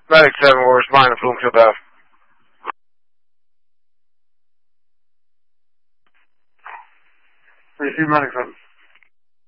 Medic 7, we'll respond to Bloomfield Ave. Receive Medic 7.